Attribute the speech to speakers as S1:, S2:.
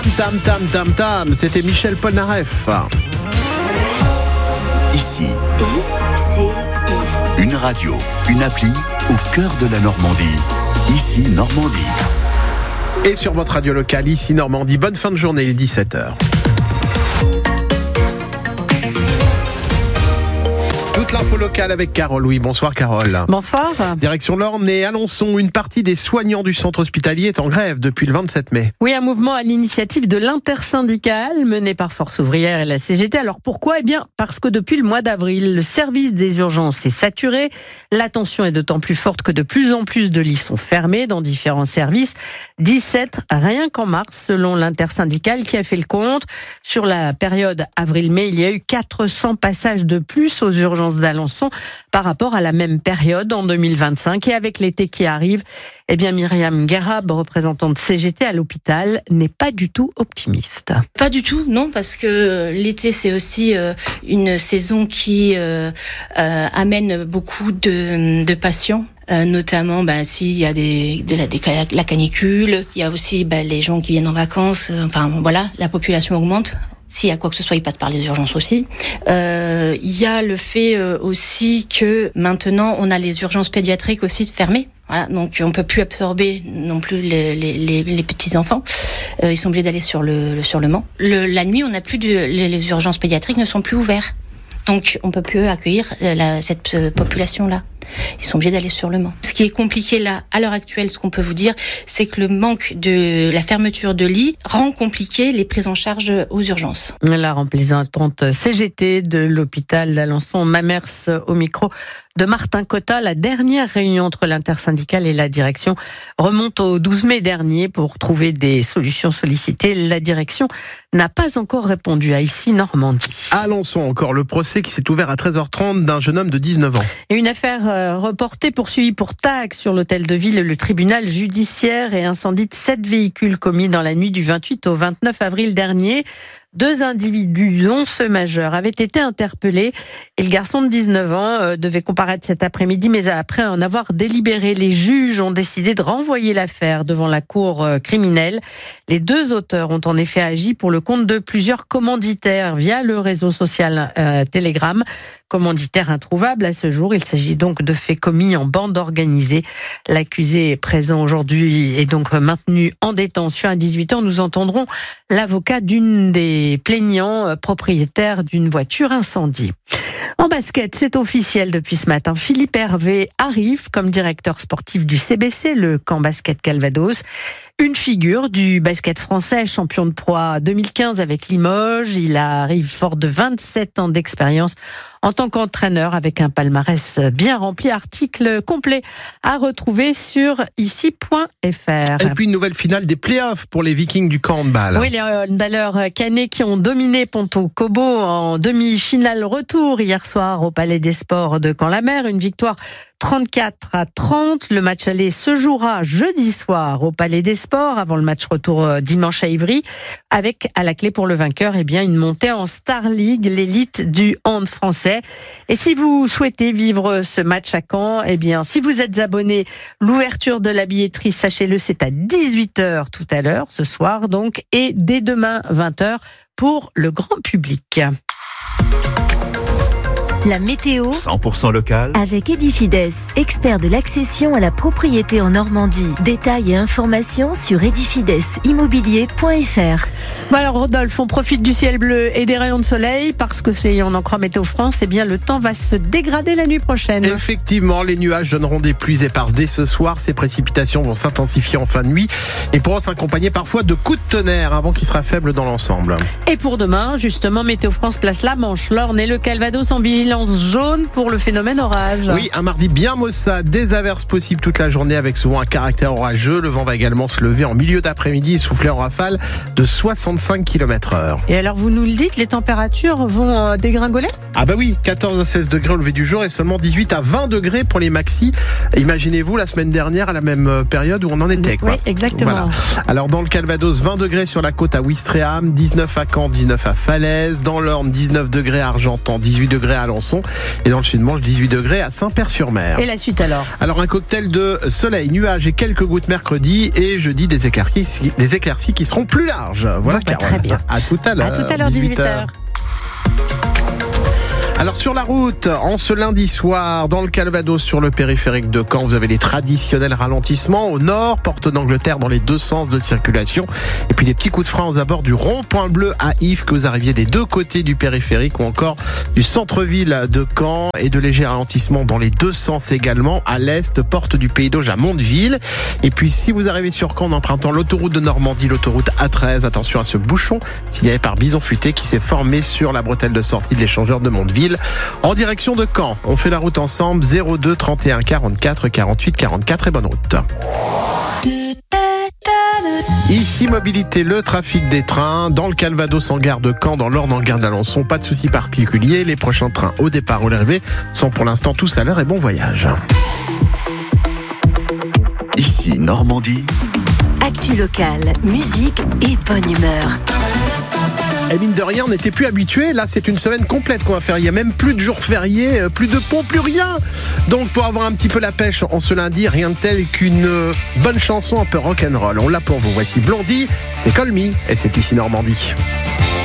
S1: Tam tam tam tam, c'était Michel Polnareff.
S2: Ici, une radio, une appli au cœur de la Normandie. Ici Normandie.
S1: Et sur votre radio locale, ici Normandie, bonne fin de journée, il est 17h. Toute l'info locale avec Carole. Oui, bonsoir Carole.
S3: Bonsoir.
S1: Direction l'Orne et Alençon, une partie des soignants du centre hospitalier est en grève depuis le 27 mai.
S3: Oui, un mouvement à l'initiative de l'intersyndicale mené par Force ouvrière et la CGT. Alors pourquoi ? Eh bien, parce que depuis le mois d'avril, le service des urgences est saturé. La tension est d'autant plus forte que de plus en plus de lits sont fermés dans différents services. 17 rien qu'en mars, selon l'intersyndicale qui a fait le compte. Sur la période avril-mai, il y a eu 400 passages de plus aux urgences d'Alençon par rapport à la même période en 2025. Et avec l'été qui arrive, eh bien Myriam Guérab, représentante CGT à l'hôpital, n'est pas du tout optimiste.
S4: Pas du tout, non, parce que l'été c'est aussi une saison qui amène beaucoup de patients. Notamment, s'il y a la canicule, il y a aussi les gens qui viennent en vacances. La population augmente. S'il y a quoi que ce soit, il passe par les urgences aussi. Il y a le fait aussi que maintenant, on a les urgences pédiatriques aussi fermées. Voilà, donc on peut plus absorber non plus les petits enfants. Ils sont obligés d'aller sur le Mans. La nuit, on n'a plus les urgences pédiatriques ne sont plus ouvertes. Donc on peut plus accueillir cette population-là. Ils sont obligés d'aller sur le Mans. Ce qui est compliqué là, à l'heure actuelle, ce qu'on peut vous dire, c'est que le manque de la fermeture de lits rend compliqué les prises en charge aux urgences.
S3: La représentante CGT de l'hôpital d'Alençon, Mamers, au micro de Martin Cotta. La dernière réunion entre l'intersyndicale et la direction remonte au 12 mai dernier pour trouver des solutions sollicitées. La direction n'a pas encore répondu à Ici Normandie.
S1: À Alençon, encore le procès qui s'est ouvert à 13h30 d'un jeune homme de 19 ans.
S3: Et une affaire reportée, poursuivie pour tag sur l'hôtel de ville. Le tribunal judiciaire et incendie de 7 véhicules commis dans la nuit du 28 au 29 avril dernier. 2 individus, dont ce majeur, avaient été interpellés et le garçon de 19 ans devait comparaître cet après-midi, mais après en avoir délibéré, les juges ont décidé de renvoyer l'affaire devant la cour criminelle. Les 2 auteurs ont en effet agi pour le compte de plusieurs commanditaires via le réseau social Telegram. Commanditaire introuvable à ce jour. Il s'agit donc de faits commis en bande organisée. L'accusé est présent aujourd'hui et donc maintenu en détention à 18 ans. Nous entendrons l'avocat d'une des plaignants, propriétaire d'une voiture incendiée. En basket, c'est officiel depuis ce matin. Philippe Hervé arrive comme directeur sportif du CBC, le camp basket Calvados. Une figure du basket français, champion de Pro A 2015 avec Limoges. Il arrive fort de 27 ans d'expérience en tant qu'entraîneur avec un palmarès bien rempli. Article complet à retrouver sur ici.fr.
S1: Et puis une nouvelle finale des playoffs pour les Vikings du camp handball.
S3: Oui, les handballeurs cannais qui ont dominé Ponto Kobo en demi-finale retour hier soir au Palais des Sports de Caen-la-Mer. Une victoire 34-30. Le match aller se jouera jeudi soir au Palais des Sports avant le match retour dimanche à Ivry, avec à la clé pour le vainqueur une montée en Star League, l'élite du hand français. Et si vous souhaitez vivre ce match à Caen, si vous êtes abonné, l'ouverture de la billetterie, sachez-le, c'est à 18h tout à l'heure ce soir donc, et dès demain 20h pour le grand public.
S5: La météo
S2: 100% local
S5: avec Edifides, expert de l'accession à la propriété en Normandie. Détails et informations sur edifidesimmobilier.fr.
S3: Alors Rodolphe, on profite du ciel bleu et des rayons de soleil parce que si on en croit Météo France, le temps va se dégrader la nuit prochaine.
S1: Effectivement, les nuages donneront des pluies éparses dès ce soir. Ces précipitations vont s'intensifier en fin de nuit et pourront s'accompagner parfois de coups de tonnerre avant qu'il sera faible dans l'ensemble.
S3: Et pour demain, justement, Météo France place la Manche, l'Orne et le Calvados en vigilance jaune pour le phénomène orage.
S1: Oui, un mardi bien maussade, des averses possibles toute la journée avec souvent un caractère orageux. Le vent va également se lever en milieu d'après-midi et souffler en rafale de 65 km/h.
S3: Et alors vous nous le dites, les températures vont dégringoler ?
S1: Ah bah oui, 14 à 16 degrés au lever du jour et seulement 18 à 20 degrés pour les maxis. Imaginez-vous la semaine dernière à la même période où on en était.
S3: Oui, exactement.
S1: Voilà. Alors dans le Calvados, 20 degrés sur la côte à Ouistreham, 19 à Caen, 19 à Falaise. Dans l'Orne, 19 degrés à Argentan, 18 degrés à Alençon. d'Alençon. Et dans le Sud-Manche, 18 degrés à Saint-Père-sur-Mer.
S3: Et la suite alors?
S1: Alors un cocktail de soleil, nuages et quelques gouttes mercredi et jeudi des éclaircies qui seront plus larges. Voilà,
S3: Bon,
S1: Carole.
S3: très bien.
S1: À tout à l'heure.
S3: À tout à l'heure, 18h.
S1: Alors sur la route, en ce lundi soir, dans le Calvados, sur le périphérique de Caen, vous avez les traditionnels ralentissements au nord, porte d'Angleterre dans les deux sens de circulation. Et puis des petits coups de frein aux abords du rond-point bleu à Yves, que vous arriviez des deux côtés du périphérique ou encore du centre-ville de Caen. Et de légers ralentissements dans les deux sens également, à l'est, porte du Pays d'Auge à Mondeville. Et puis si vous arrivez sur Caen en empruntant l'autoroute de Normandie, l'autoroute A13, attention à ce bouchon signalé par Bison Futé qui s'est formé sur la bretelle de sortie de l'échangeur de Mondeville. En direction de Caen, on fait la route ensemble, 02 31 44 48 44 et bonne route. Ici Mobilité, le trafic des trains dans le Calvados en gare de Caen, dans l'Orne en gare d'Alençon, pas de soucis particuliers. Les prochains trains au départ ou l'arrivée sont pour l'instant tous à l'heure et bon voyage.
S2: Ici Normandie.
S5: Actu locale, musique et bonne humeur.
S1: Et mine de rien, on n'était plus habitué. Là, c'est une semaine complète qu'on va faire. Il n'y a même plus de jours fériés, plus de ponts, plus rien. Donc, pour avoir un petit peu la pêche en ce lundi, rien de tel qu'une bonne chanson un peu rock'n'roll. On l'a pour vous. Voici Blondie, c'est Call Me, et c'est ici Normandie.